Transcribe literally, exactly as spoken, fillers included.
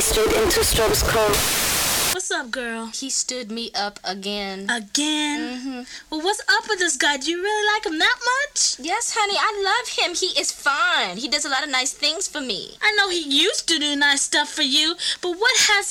straight into Strobe's car. What's up, girl? He stood me up again. Again? Mm-hmm. Well, what's up with this guy? Do you really like him that much? Yes, honey, I love him. He is fine. He does a lot of nice things for me. I know he used to do nice stuff for you, but what has